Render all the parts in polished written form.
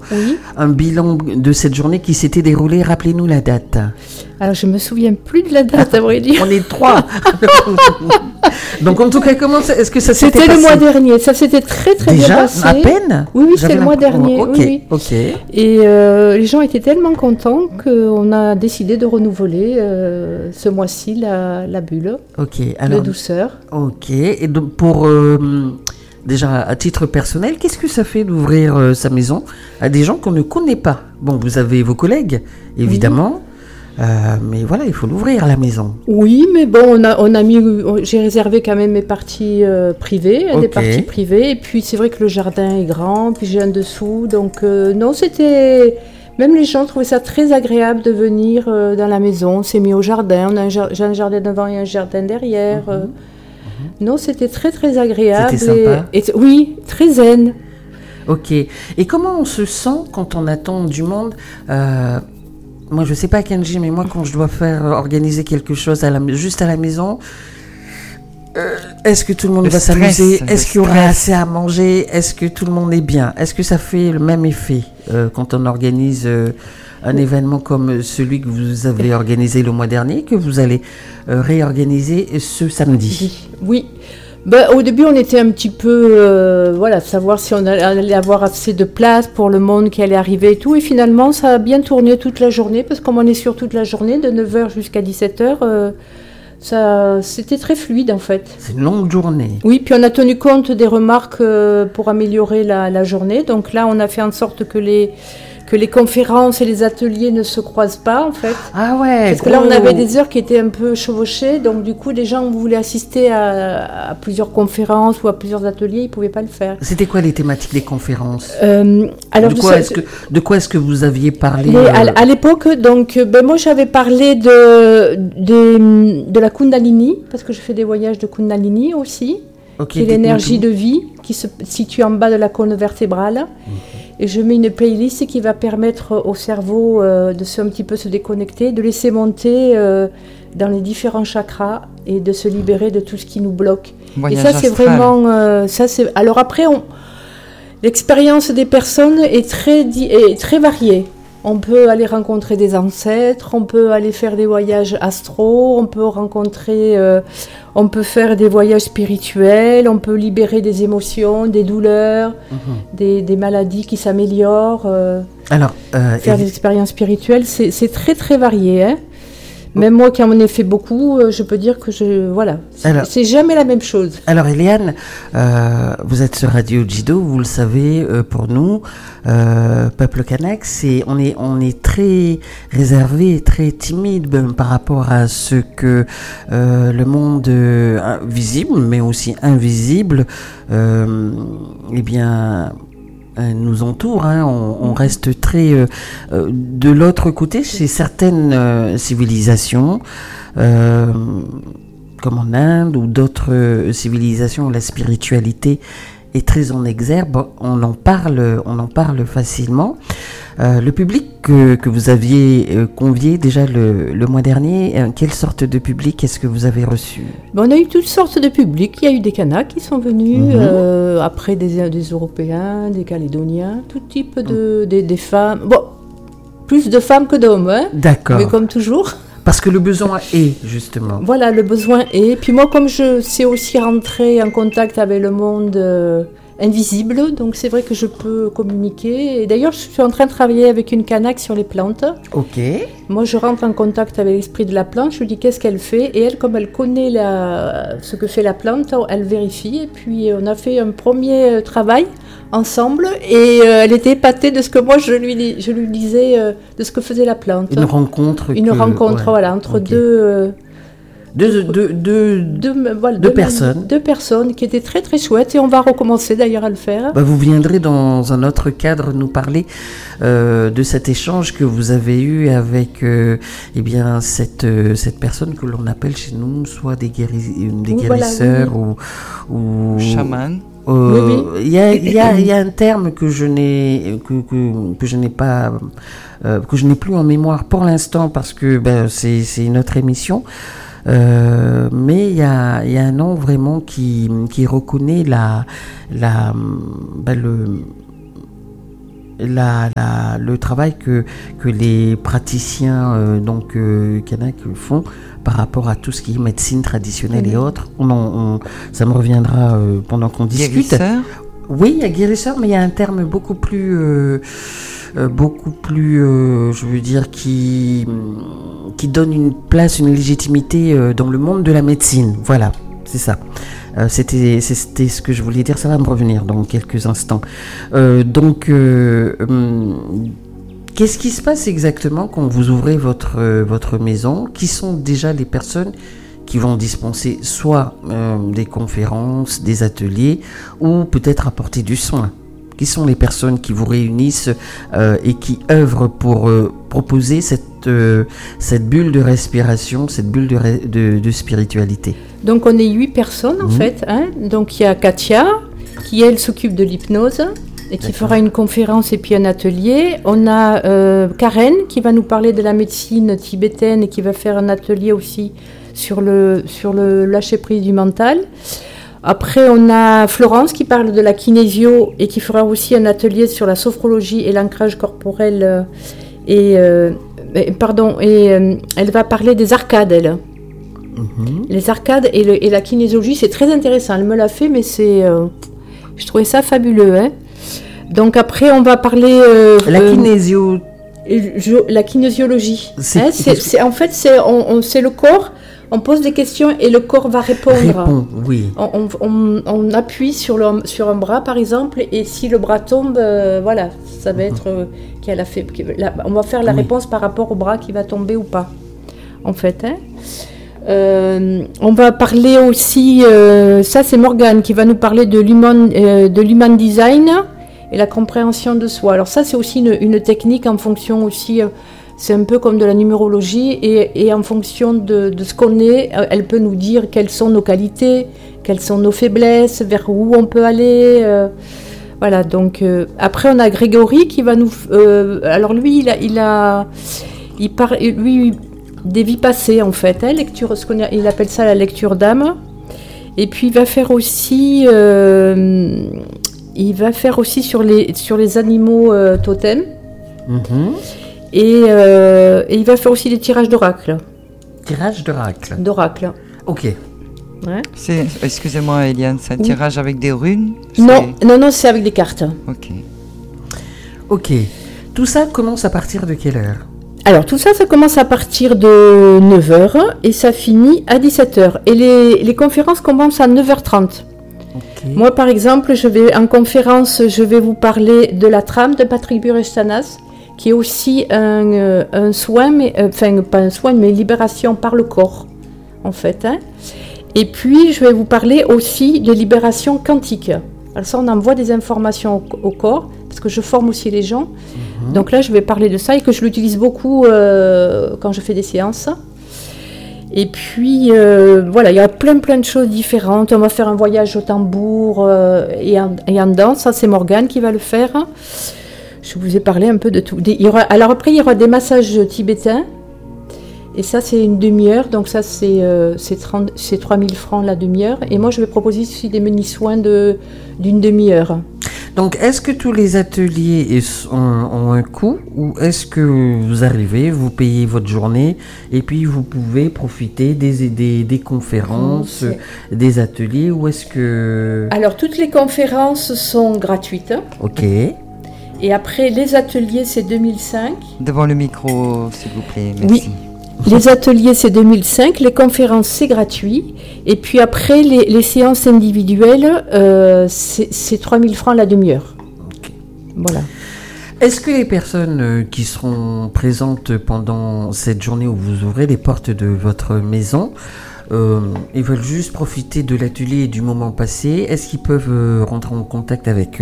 Oui. Un bilan de cette journée qui s'était déroulée. Rappelez-nous la date. Alors, je me souviens plus de la date, à vrai dire. On est 3. Donc, en tout cas, est-ce que ça s'était C'était passé? le mois dernier. Ça s'était très Déjà, bien passé. à peine? Oui, c'était le mois dernier. Ok, oui. ok. Et les gens étaient tellement contents qu'on a décidé de renouveler ce mois-ci la bulle de douceur. Ok. Et donc, pour déjà à titre personnel, qu'est-ce que ça fait d'ouvrir sa maison à des gens qu'on ne connaît pas? Bon, vous avez vos collègues, évidemment. Oui. Mais voilà, il faut l'ouvrir la maison. Oui, mais bon, j'ai réservé quand même mes parties privées, des parties privées. Et puis c'est vrai que le jardin est grand, puis j'ai un dessous, donc non, c'était. Même les gens trouvaient ça très agréable de venir dans la maison. On s'est mis au jardin. J'ai un jardin devant et un jardin derrière. Non, c'était très très agréable. C'était sympa. Oui, très zen. Ok. Et comment on se sent quand on attend du monde? Moi, je sais pas, Kenji, mais moi, quand je dois organiser quelque chose juste à la maison, est-ce que tout le monde va s'amuser? Est-ce qu'il y aura assez à manger? Est-ce que tout le monde est bien? Est-ce que ça fait le même effet quand on organise un événement comme celui que vous avez organisé le mois dernier, que vous allez réorganiser ce samedi? Oui. Au début, on était un petit peu, savoir si on allait avoir assez de place pour le monde qui allait arriver et tout. Et finalement, ça a bien tourné toute la journée, parce que comme on est sur toute la journée, de 9h jusqu'à 17h, c'était très fluide en fait. C'est une longue journée. Oui, puis on a tenu compte des remarques pour améliorer la journée. Donc là, on a fait en sorte que les conférences et les ateliers ne se croisent pas, en fait. Ah ouais. Parce que là, on avait des heures qui étaient un peu chevauchées, donc du coup, les gens voulaient assister à plusieurs conférences ou à plusieurs ateliers, ils ne pouvaient pas le faire. C'était quoi les thématiques des conférences? Alors, de quoi est-ce que vous aviez parlé à l'époque, donc, moi, j'avais parlé de la Kundalini, parce que je fais des voyages de Kundalini aussi, qui est l'énergie de vie, qui se situe en bas de la colonne vertébrale. Et je mets une playlist qui va permettre au cerveau de un petit peu se déconnecter, de laisser monter dans les différents chakras et de se libérer de tout ce qui nous bloque. Voyage et ça, c'est astral. vraiment... Alors après, l'expérience des personnes est très variée. On peut aller rencontrer des ancêtres, on peut aller faire des voyages astraux, on peut faire des voyages spirituels, on peut libérer des émotions, des douleurs, des maladies qui s'améliorent. Faire des expériences spirituelles, c'est très très varié. Hein. Même moi qui en ai fait beaucoup, je peux dire que c'est jamais la même chose. Alors Eliane, vous êtes sur Radio Jido, vous le savez, pour nous, peuple kanak, on est très réservé, très timide par rapport à ce que le monde visible, mais aussi invisible, nous entoure, hein, on reste très de l'autre côté chez certaines civilisations comme en Inde ou d'autres civilisations où la spiritualité est très en exergue, on en parle facilement. Le public que vous aviez convié déjà le mois dernier, quelle sorte de public est-ce que vous avez reçu? On a eu toutes sortes de publics. Il y a eu des Kanaks qui sont venus, après des Européens, des Calédoniens, tout type des femmes. Bon, plus de femmes que d'hommes, hein. D'accord. Mais comme toujours. Parce que le besoin est, justement. Voilà, le besoin est. Puis moi, comme je sais aussi rentrer en contact avec le monde invisible, donc c'est vrai que je peux communiquer. Et d'ailleurs, je suis en train de travailler avec une Kanak sur les plantes. Ok. Moi, je rentre en contact avec l'esprit de la plante, je lui dis qu'est-ce qu'elle fait. Et elle, comme elle connaît ce que fait la plante, elle vérifie. Et puis, on a fait un premier travail ensemble et elle était épatée de ce que moi je lui disais de ce que faisait la plante. Une rencontre entre deux personnes. Deux personnes qui étaient très très chouettes et on va recommencer d'ailleurs à le faire. Vous viendrez dans un autre cadre nous parler de cet échange que vous avez eu avec cette personne que l'on appelle chez nous soit des guérisseurs ou chaman. Il y a un terme que je n'ai pas que je n'ai plus en mémoire pour l'instant parce que c'est une autre émission, mais il y a un nom vraiment qui reconnaît le travail que les praticiens kanak font par rapport à tout ce qui est médecine traditionnelle et autres. Ça me reviendra pendant qu'on discute. Guérisseur ? Oui, il y a guérisseur, mais il y a un terme beaucoup plus, je veux dire, qui donne une place, une légitimité dans le monde de la médecine. Voilà, c'est ça. C'était ce que je voulais dire, ça va me revenir dans quelques instants. Qu'est-ce qui se passe exactement quand vous ouvrez votre maison? Qui sont déjà les personnes qui vont dispenser soit des conférences, des ateliers, ou peut-être apporter du soin? Qui sont les personnes qui vous réunissent et qui œuvrent pour proposer cette bulle de respiration, cette bulle de spiritualité? Donc on est 8 personnes en fait. Hein. Donc il y a Katia, qui elle s'occupe de l'hypnose et qui fera une conférence et puis un atelier. On a Karen qui va nous parler de la médecine tibétaine et qui va faire un atelier aussi sur le lâcher-prise du mental. Après, on a Florence qui parle de la kinésio et qui fera aussi un atelier sur la sophrologie et l'ancrage corporel. Elle va parler des arcades, elle. Les arcades et la kinésiologie, c'est très intéressant. Elle me l'a fait, mais je trouvais ça fabuleux. Hein. Donc après, on va parler... la kinésiologie. En fait, c'est le corps. On pose des questions et le corps va répondre. Oui. On appuie sur un bras, par exemple, et si le bras tombe, voilà, ça va être on va faire la réponse par rapport au bras qui va tomber ou pas, en fait. Hein. On va parler aussi, ça c'est Morgane qui va nous parler de l'human design et la compréhension de soi. Alors ça c'est aussi une technique en fonction aussi... C'est un peu comme de la numérologie et en fonction de ce qu'on est, elle peut nous dire quelles sont nos qualités, quelles sont nos faiblesses, vers où on peut aller. Voilà, donc après on a Grégory qui va nous... alors lui, il parle des vies passées en fait, hein, lecture, il appelle ça la lecture d'âme. Et puis il va faire aussi sur les animaux totems. Et il va faire aussi des tirages d'oracle. Tirage d'oracle. D'oracle. Ok. Ouais. Excusez-moi Eliane, c'est un tirage avec des runes? Non, c'est avec des cartes. Ok. Tout ça commence à partir de quelle heure? Alors tout ça commence à partir de 9h et ça finit à 17h. Et les conférences commencent à 9h30. Okay. Moi par exemple, en conférence, je vais vous parler de la trame de Patrick Burestanas, qui est aussi un soin, pas un soin, mais libération par le corps, en fait. Hein. Et puis, je vais vous parler aussi de libération quantique. Alors ça, on envoie des informations au corps, parce que je forme aussi les gens. Donc là, je vais parler de ça et que je l'utilise beaucoup quand je fais des séances. Et puis, voilà, il y a plein de choses différentes. On va faire un voyage au tambour et en danse. Ça, c'est Morgane qui va le faire. Je vous ai parlé un peu de tout. Alors après, il y aura des massages tibétains. Et ça, c'est une demi-heure. Donc ça, c'est 3 000 francs la demi-heure. Et moi, je vais proposer aussi des mini-soins d'une demi-heure. Donc, est-ce que tous les ateliers ont un coût? Ou est-ce que vous arrivez, vous payez votre journée et puis vous pouvez profiter des conférences, des ateliers? Ou est-ce que... Alors, toutes les conférences sont gratuites. Ok. Et après, les ateliers, c'est 2005. Devant le micro, s'il vous plaît, merci. Oui, les ateliers, c'est 2005. Les conférences, c'est gratuit. Et puis après, les séances individuelles, c'est 3 000 francs la demi-heure. Okay. Voilà. Est-ce que les personnes qui seront présentes pendant cette journée où vous ouvrez les portes de votre maison, ils veulent juste profiter de l'atelier et du moment passé, est-ce qu'ils peuvent rentrer en contact avec...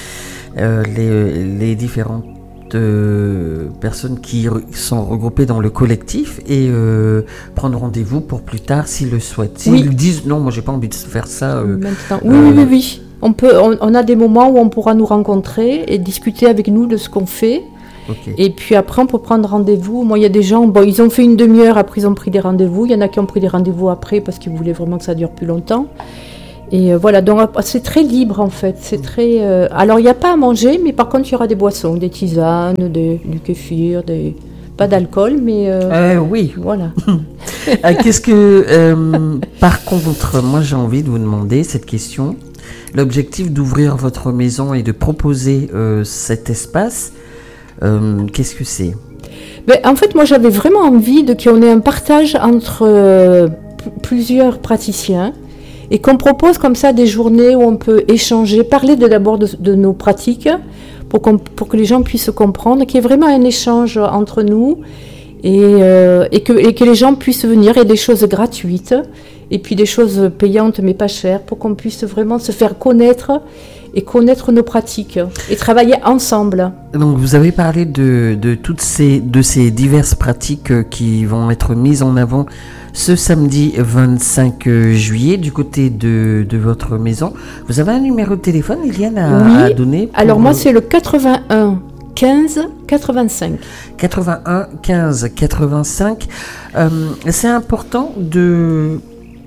les différentes personnes qui sont regroupées dans le collectif et prendre rendez-vous pour plus tard s'ils le souhaitent. S'ils disent non, moi j'ai pas envie de faire ça. Oui. On a des moments où on pourra nous rencontrer et discuter avec nous de ce qu'on fait. Okay. Et puis après, on peut prendre rendez-vous. Moi, il y a des gens, ils ont fait une demi-heure, après ils ont pris des rendez-vous. Il y en a qui ont pris des rendez-vous après parce qu'ils voulaient vraiment que ça dure plus longtemps. Et voilà, donc c'est très libre en fait. C'est très. Alors il n'y a pas à manger, mais par contre il y aura des boissons, des tisanes, du kéfir, pas d'alcool, mais. Oui. Voilà. Qu'est-ce que. Par contre, moi j'ai envie de vous demander cette question. L'objectif d'ouvrir votre maison et de proposer cet espace, qu'est-ce que c'est ? En fait, moi j'avais vraiment envie qu'on ait un partage entre plusieurs praticiens. Et qu'on propose comme ça des journées où on peut échanger, parler d'abord de nos pratiques, pour que les gens puissent comprendre, qu'il y ait vraiment un échange entre nous, et que les gens puissent venir. Il y a des choses gratuites, et puis des choses payantes mais pas chères, pour qu'on puisse vraiment se faire connaître, et connaître nos pratiques, et travailler ensemble. Donc vous avez parlé de ces diverses pratiques qui vont être mises en avant ce samedi 25 juillet du côté de votre maison. Vous avez un numéro de téléphone, Eliane, à donner Alors moi c'est le 81 15 85. 81 15 85. C'est important de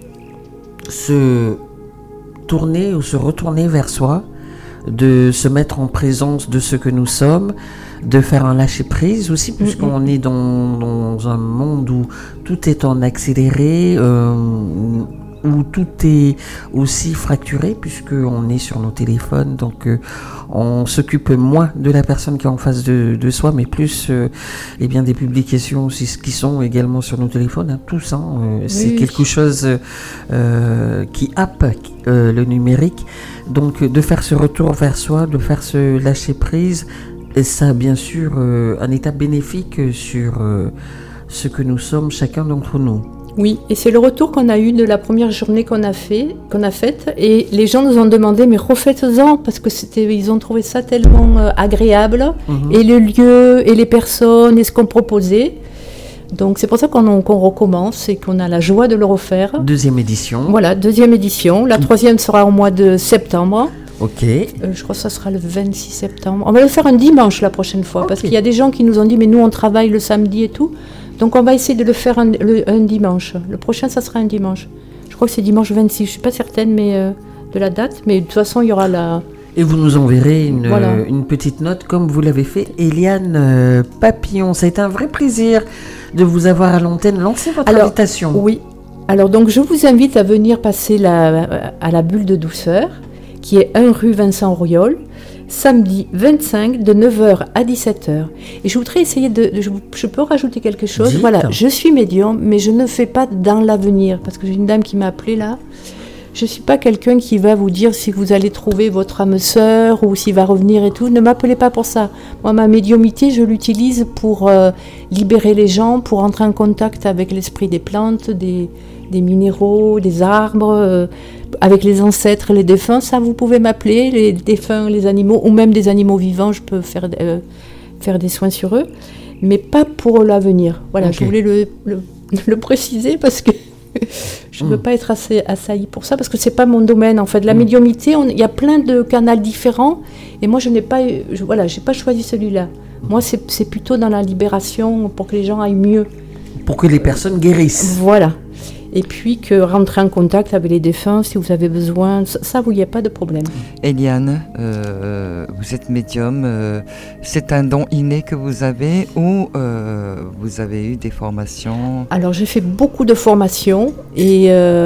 se tourner ou se retourner vers soi, de se mettre en présence de ce que nous sommes, de faire un lâcher-prise aussi, puisqu'on est dans un monde où tout est en accéléré, où tout est aussi fracturé, puisqu'on est sur nos téléphones, donc on s'occupe moins de la personne qui est en face de soi, mais plus des publications aussi qui sont également sur nos téléphones, tous, c'est quelque chose qui happe le numérique. Donc de faire ce retour vers soi, de faire ce lâcher-prise, et ça a bien sûr un état bénéfique sur ce que nous sommes chacun d'entre nous. Oui, et c'est le retour qu'on a eu de la première journée qu'on a faite, et les gens nous ont demandé, mais refaites-en, parce que ils ont trouvé ça tellement agréable, et le lieu, et les personnes, et ce qu'on proposait. Donc c'est pour ça qu'on recommence, et qu'on a la joie de le refaire. 2e édition. Voilà, 2e édition. La 3e sera au mois de septembre. Ok. Je crois que ça sera le 26 septembre. On va le faire un dimanche la prochaine fois, parce qu'il y a des gens qui nous ont dit, mais nous on travaille le samedi et tout. Donc on va essayer de le faire un dimanche. Le prochain, ça sera un dimanche. Je crois que c'est dimanche 26, je ne suis pas certaine de la date, mais de toute façon, il y aura la... Et vous nous enverrez une petite note, comme vous l'avez fait, Eliane Papillon. Ça a été un vrai plaisir de vous avoir à l'antenne. Lancez votre invitation. Oui. Alors, donc, je vous invite à venir passer à la bulle de douceur, qui est 1 rue Vincent Auriol, samedi 25 de 9h à 17h. Et je voudrais essayer je peux rajouter quelque chose. Dites. Voilà, je suis médium, mais je ne fais pas dans l'avenir, parce que j'ai une dame qui m'a appelée là. Je ne suis pas quelqu'un qui va vous dire si vous allez trouver votre âme sœur ou s'il va revenir et tout. Ne m'appelez pas pour ça. Moi, ma médiumité, je l'utilise pour libérer les gens, pour entrer en contact avec l'esprit des plantes, des minéraux, des arbres, avec les ancêtres, les défunts. Ça, vous pouvez m'appeler, les défunts, les animaux, ou même des animaux vivants, je peux faire des soins sur eux, mais pas pour l'avenir. Voilà, okay. Je voulais le préciser parce que je ne veux pas être assez assaillie pour ça, parce que c'est pas mon domaine en fait. La médiumité, il y a plein de canaux différents, et moi j'ai pas choisi celui-là. Moi c'est plutôt dans la libération, pour que les gens aillent mieux. Pour que les personnes guérissent. Voilà. Et puis que rentrer en contact avec les défunts si vous avez besoin, ça vous y a pas de problème. Eliane, vous êtes médium, c'est un don inné que vous avez ou vous avez eu des formations? Alors j'ai fait beaucoup de formations et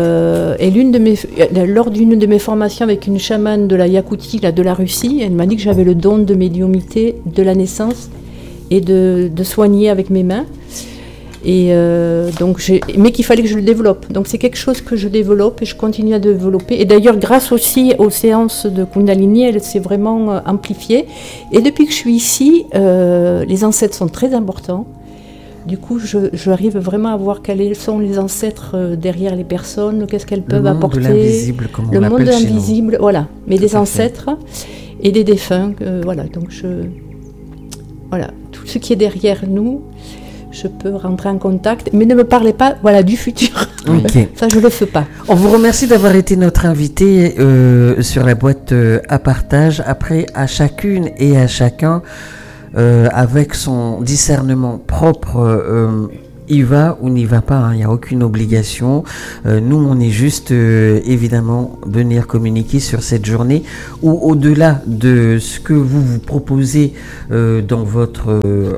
lors d'une de mes formations avec une chamane de la Yakoutie, de la Russie, elle m'a dit que j'avais le don de médiumité de la naissance et de soigner avec mes mains. Et mais qu'il fallait que je le développe. Donc c'est quelque chose que je développe et je continue à développer. Et d'ailleurs, grâce aussi aux séances de Kundalini, elle s'est vraiment amplifiée. Et depuis que je suis ici, les ancêtres sont très importants. Du coup, j'arrive vraiment à voir quels sont les ancêtres derrière les personnes, qu'est-ce qu'elles peuvent apporter. Le monde de l'invisible, comme on l'appelle chez nous. Le monde invisible, voilà. Mais des ancêtres et des défunts. Voilà, donc voilà, tout ce qui est derrière nous, je peux rentrer en contact, mais ne me parlez pas du futur. Okay. Ça, je ne le fais pas. On vous remercie d'avoir été notre invité sur la boîte à partage. Après, à chacune et à chacun, avec son discernement propre, y va ou n'y va pas, il n'y a aucune obligation. Nous, on est juste évidemment venir communiquer sur cette journée ou au-delà de ce que vous proposez dans votre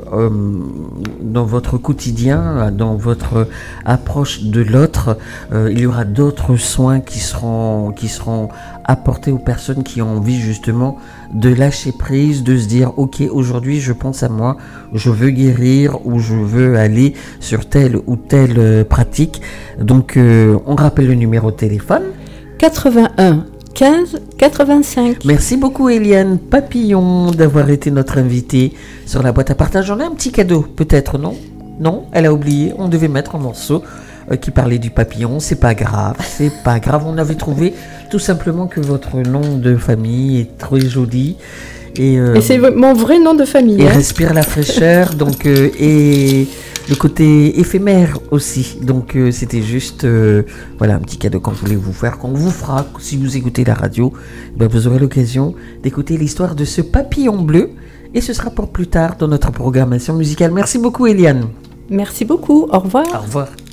quotidien, dans votre approche de l'autre. Il y aura d'autres soins qui seront apportés aux personnes qui ont envie justement de lâcher prise, de se dire ok, aujourd'hui je pense à moi, je veux guérir ou je veux aller sur telle ou telle pratique. Donc on rappelle le numéro de téléphone 81 15 85. Merci beaucoup Eliane Papillon d'avoir été notre invitée sur la boîte à partage. On a un petit cadeau peut-être, non, elle a oublié, on devait mettre un morceau qui parlait du papillon. C'est pas grave, on avait trouvé tout simplement que votre nom de famille est très joli et c'est mon vrai nom de famille. Et respire la fraîcheur, donc et le côté éphémère aussi. Donc c'était juste voilà un petit cadeau qu'on voulait vous faire, qu'on vous fera si vous écoutez la radio. Ben, vous aurez l'occasion d'écouter l'histoire de ce papillon bleu et ce sera pour plus tard dans notre programmation musicale. Merci beaucoup Eliane. Merci beaucoup, au revoir. Au revoir.